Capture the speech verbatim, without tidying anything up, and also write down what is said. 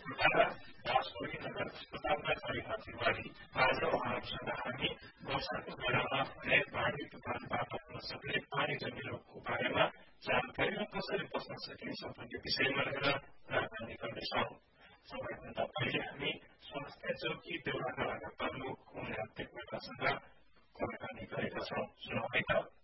उठाएर राजकोटी नगर अस्पतालमा भर्ती गरी आज उहाँहरूसँग हामी वर्षाको बेलामा हुने बाढी तुफानबाट हुन सक्ने पानी जमिनको बारेमा जानकारी र कसरी बस्न सकिन्छ भन्ने विषयमा रहेर कुराकानी गर्नेछौँ। सबैभन्दा पहिले हामी स्वास्थ्य चौकी देउराका प्रमुख उमेश देवकोटासँग कुराकानी गरेका छौँ। सुनौ है त।